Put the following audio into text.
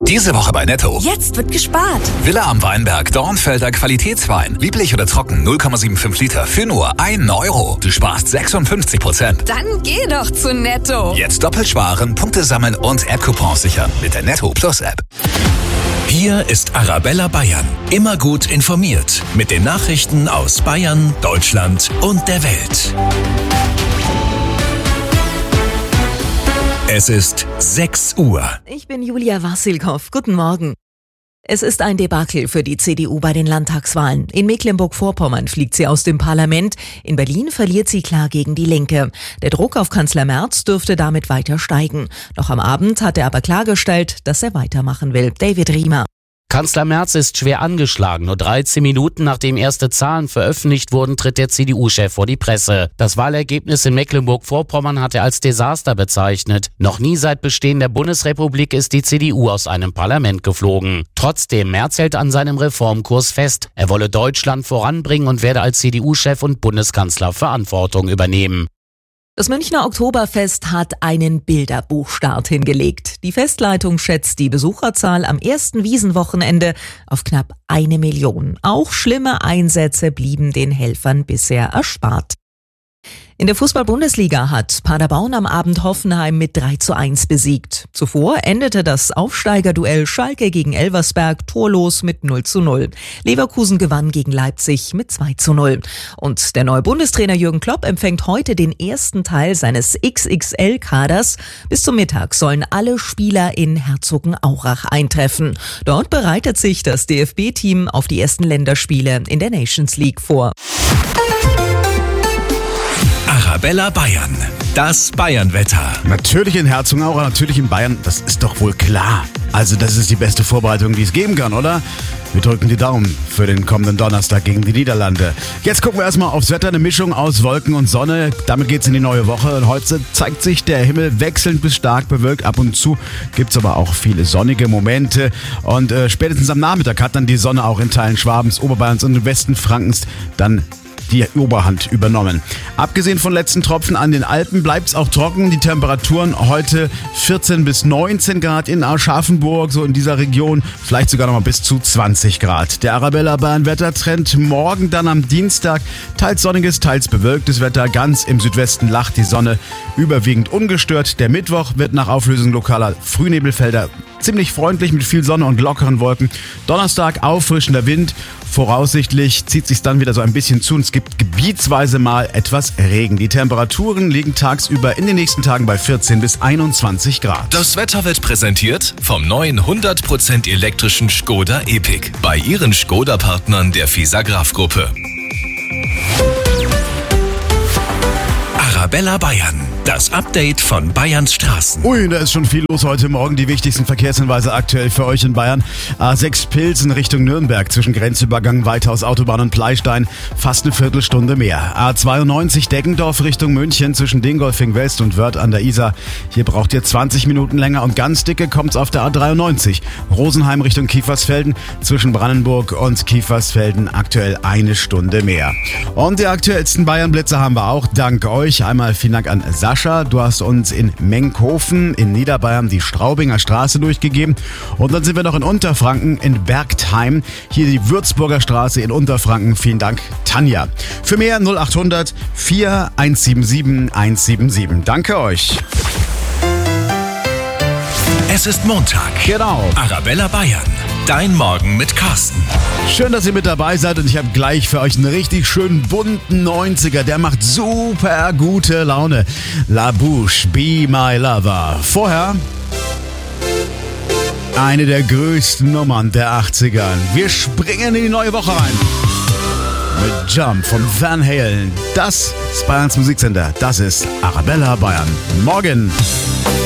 Diese Woche bei Netto. Jetzt wird gespart. Villa am Weinberg, Dornfelder Qualitätswein. Lieblich oder trocken, 0,75 Liter für nur 1 Euro. Du sparst 56%. Dann geh doch zu Netto. Jetzt doppelt sparen, Punkte sammeln und App-Coupons sichern mit der Netto Plus App. Hier ist Arabella Bayern. Immer gut informiert. Mit den Nachrichten aus Bayern, Deutschland und der Welt. Es ist 6 Uhr. Ich bin Julia Wassilkow. Guten Morgen. Es ist ein Debakel für die CDU bei den Landtagswahlen. In Mecklenburg-Vorpommern fliegt sie aus dem Parlament. In Berlin verliert sie klar gegen die Linke. Der Druck auf Kanzler Merz dürfte damit weiter steigen. Noch am Abend hat er aber klargestellt, dass er weitermachen will. David Riemer. Kanzler Merz ist schwer angeschlagen. Nur 13 Minuten nachdem erste Zahlen veröffentlicht wurden, tritt der CDU-Chef vor die Presse. Das Wahlergebnis in Mecklenburg-Vorpommern hat er als Desaster bezeichnet. Noch nie seit Bestehen der Bundesrepublik ist die CDU aus einem Parlament geflogen. Trotzdem, Merz hält an seinem Reformkurs fest. Er wolle Deutschland voranbringen und werde als CDU-Chef und Bundeskanzler Verantwortung übernehmen. Das Münchner Oktoberfest hat einen Bilderbuchstart hingelegt. Die Festleitung schätzt die Besucherzahl am ersten Wiesenwochenende auf knapp 1 Million. Auch schlimme Einsätze blieben den Helfern bisher erspart. In der Fußball-Bundesliga hat Paderborn am Abend Hoffenheim mit 3:1 besiegt. Zuvor endete das Aufsteigerduell Schalke gegen Elversberg torlos mit 0:0. Leverkusen gewann gegen Leipzig mit 2:0. Und der neue Bundestrainer Jürgen Klopp empfängt heute den ersten Teil seines XXL-Kaders. Bis zum Mittag sollen alle Spieler in Herzogenaurach eintreffen. Dort bereitet sich das DFB-Team auf die ersten Länderspiele in der Nations League vor. Arabella Bayern. Das Bayern-Wetter. Natürlich in Herzogenaurach, natürlich in Bayern, das ist doch wohl klar. Also das ist die beste Vorbereitung, die es geben kann, oder? Wir drücken die Daumen für den kommenden Donnerstag gegen die Niederlande. Jetzt gucken wir erstmal aufs Wetter, eine Mischung aus Wolken und Sonne. Damit geht's in die neue Woche und heute zeigt sich der Himmel wechselnd bis stark bewölkt. Ab und zu gibt's aber auch viele sonnige Momente. Und spätestens am Nachmittag hat dann die Sonne auch in Teilen Schwabens, Oberbayerns und im Westen Frankens dann die Oberhand übernommen. Abgesehen von letzten Tropfen an den Alpen bleibt es auch trocken. Die Temperaturen heute 14 bis 19 Grad in Aschaffenburg, so in dieser Region, vielleicht sogar noch mal bis zu 20 Grad. Der Arabella Bayern Wettertrend morgen dann am Dienstag. Teils sonniges, teils bewölktes Wetter. Ganz im Südwesten lacht die Sonne überwiegend ungestört. Der Mittwoch wird nach Auflösung lokaler Frühnebelfelder ziemlich freundlich mit viel Sonne und lockeren Wolken. Donnerstag auffrischender Wind. Voraussichtlich zieht sich dann wieder so ein bisschen zu und es gibt gebietsweise mal etwas Regen. Die Temperaturen liegen tagsüber in den nächsten Tagen bei 14 bis 21 Grad. Das Wetter wird präsentiert vom neuen 100% elektrischen Škoda Epiq bei Ihren Škoda-Partnern der FISA-Graf-Gruppe. Arabella Bayern. Das Update von Bayerns Straßen. Ui, da ist schon viel los heute Morgen. Die wichtigsten Verkehrshinweise aktuell für euch in Bayern. A6 Pilsen Richtung Nürnberg zwischen Grenzübergang Weithaus Autobahn und Pleistein fast eine Viertelstunde mehr. A92 Deggendorf Richtung München zwischen Dingolfing West und Wörth an der Isar. Hier braucht ihr 20 Minuten länger und ganz dicke kommt's auf der A93. Rosenheim Richtung Kiefersfelden zwischen Brandenburg und Kiefersfelden aktuell 1 Stunde mehr. Und die aktuellsten Bayern-Blitze haben wir auch dank euch. Einmal vielen Dank an Sascha. Du hast uns in Menkhofen in Niederbayern die Straubinger Straße durchgegeben. Und dann sind wir noch in Unterfranken in Bergtheim. Hier die Würzburger Straße in Unterfranken. Vielen Dank, Tanja. Für mehr 0800 4177 177. Danke euch. Es ist Montag. Genau. Arabella Bayern. Dein Morgen mit Carsten. Schön, dass ihr mit dabei seid und ich habe gleich für euch einen richtig schönen bunten 90er. Der macht super gute Laune. La Bouche, Be My Lover. Vorher eine der größten Nummern der 80ern. Wir springen in die neue Woche rein. Mit Jump von Van Halen. Das ist Bayerns Musiksender. Das ist Arabella Bayern. Morgen.